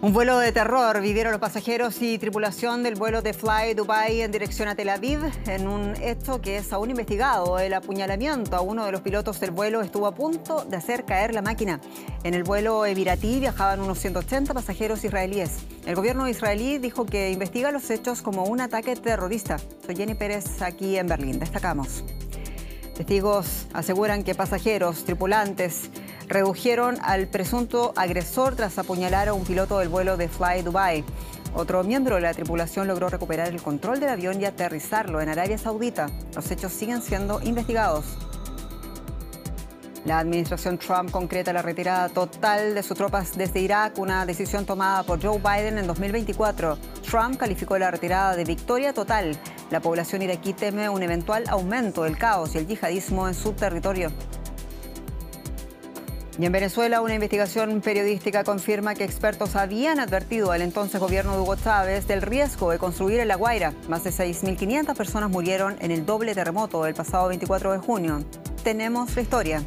Un vuelo de terror vivieron los pasajeros y tripulación del vuelo de Fly Dubai en dirección a Tel Aviv en un hecho que es aún investigado. El apuñalamiento a uno de los pilotos del vuelo estuvo a punto de hacer caer la máquina. En el vuelo emiratí viajaban unos 180 pasajeros israelíes. El gobierno israelí dijo que investiga los hechos como un ataque terrorista. Soy Jenny Pérez, aquí en Berlín. Destacamos. Testigos aseguran que pasajeros, tripulantes, redujeron al presunto agresor tras apuñalar a un piloto del vuelo de Fly Dubai. Otro miembro de la tripulación logró recuperar el control del avión y aterrizarlo en Arabia Saudita. Los hechos siguen siendo investigados. La administración Trump concreta la retirada total de sus tropas desde Irak, una decisión tomada por Joe Biden en 2024. Trump calificó la retirada de victoria total. La población iraquí teme un eventual aumento del caos y el yihadismo en su territorio. Y en Venezuela, una investigación periodística confirma que expertos habían advertido al entonces gobierno de Hugo Chávez del riesgo de construir en La Guaira. Más de 6.500 personas murieron en el doble terremoto del pasado 24 de junio. Tenemos la historia.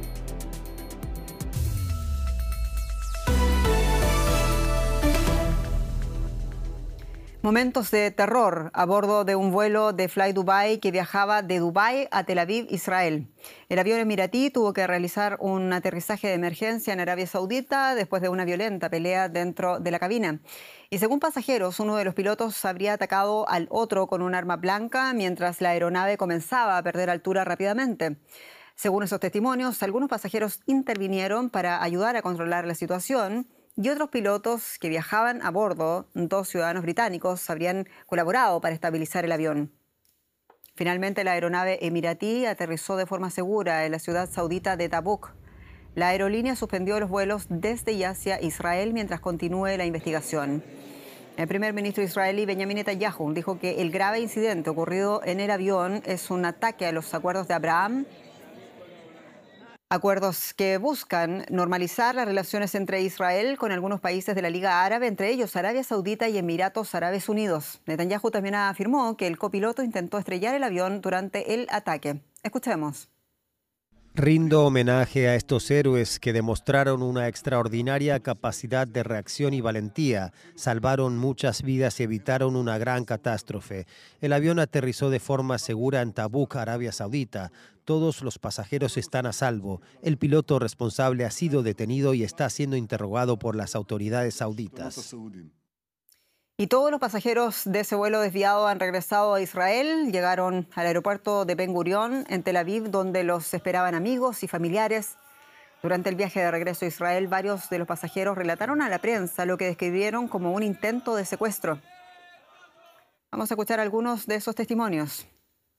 Momentos de terror a bordo de un vuelo de Fly Dubai que viajaba de Dubái a Tel Aviv, Israel. El avión emiratí tuvo que realizar un aterrizaje de emergencia en Arabia Saudita después de una violenta pelea dentro de la cabina. Y según pasajeros, uno de los pilotos habría atacado al otro con un arma blanca mientras la aeronave comenzaba a perder altura rápidamente. Según esos testimonios, algunos pasajeros intervinieron para ayudar a controlar la situación. Y otros pilotos que viajaban a bordo, 2 ciudadanos británicos, habrían colaborado para estabilizar el avión. Finalmente, la aeronave emiratí aterrizó de forma segura en la ciudad saudita de Tabuk. La aerolínea suspendió los vuelos desde y hacia Israel mientras continúe la investigación. El primer ministro israelí, Benjamin Netanyahu, dijo que el grave incidente ocurrido en el avión es un ataque a los acuerdos de Abraham. Acuerdos que buscan normalizar las relaciones entre Israel con algunos países de la Liga Árabe, entre ellos Arabia Saudita y Emiratos Árabes Unidos. Netanyahu también afirmó que el copiloto intentó estrellar el avión durante el ataque. Escuchemos. Rindo homenaje a estos héroes que demostraron una extraordinaria capacidad de reacción y valentía, salvaron muchas vidas y evitaron una gran catástrofe. El avión aterrizó de forma segura en Tabuk, Arabia Saudita. Todos los pasajeros están a salvo. El piloto responsable ha sido detenido y está siendo interrogado por las autoridades sauditas. Y todos los pasajeros de ese vuelo desviado han regresado a Israel. Llegaron al aeropuerto de Ben Gurión, en Tel Aviv, donde los esperaban amigos y familiares. Durante el viaje de regreso a Israel, varios de los pasajeros relataron a la prensa lo que describieron como un intento de secuestro. Vamos a escuchar algunos de esos testimonios.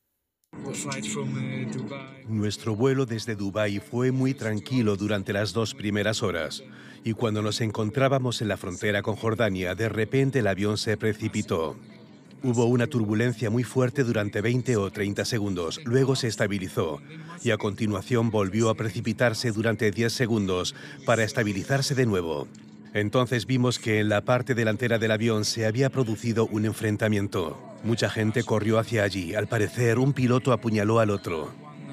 Nuestro vuelo desde Dubái fue muy tranquilo durante las 2 primeras horas. Y cuando nos encontrábamos en la frontera con Jordania, de repente el avión se precipitó. Hubo una turbulencia muy fuerte durante 20 o 30 segundos, luego se estabilizó y a continuación volvió a precipitarse durante 10 segundos para estabilizarse de nuevo. Entonces vimos que en la parte delantera del avión se había producido un enfrentamiento. Mucha gente corrió hacia allí. Al parecer, un piloto apuñaló al otro.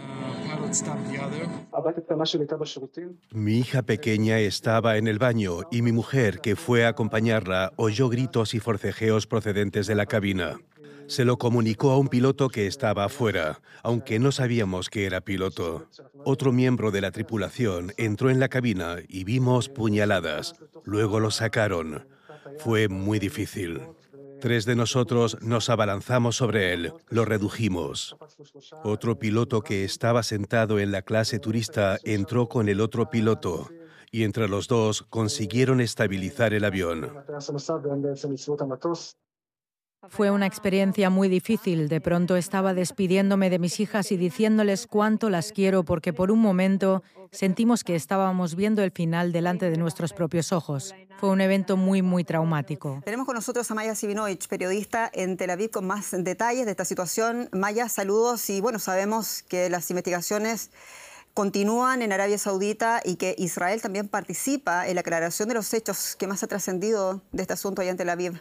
Mi hija pequeña estaba en el baño y mi mujer, que fue a acompañarla, oyó gritos y forcejeos procedentes de la cabina. Se lo comunicó a un piloto que estaba afuera, aunque no sabíamos que era piloto. Otro miembro de la tripulación entró en la cabina y vimos puñaladas. Luego lo sacaron. Fue muy difícil. 3 de nosotros nos abalanzamos sobre él, lo redujimos. Otro piloto que estaba sentado en la clase turista entró con el otro piloto y entre los dos consiguieron estabilizar el avión. Fue una experiencia muy difícil. De pronto estaba despidiéndome de mis hijas y diciéndoles cuánto las quiero porque por un momento sentimos que estábamos viendo el final delante de nuestros propios ojos. Fue un evento muy, muy traumático. Tenemos con nosotros a Maya Sivinovich, periodista en Tel Aviv, con más detalles de esta situación. Maya, saludos y bueno, sabemos que las investigaciones continúan en Arabia Saudita y que Israel también participa en la aclaración de los hechos. ¿Qué más ha trascendido de este asunto allá en Tel Aviv?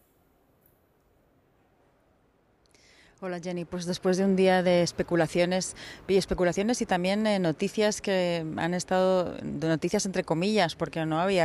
Hola Jenny, pues después de un día de especulaciones y también noticias que han estado, noticias entre comillas, porque no había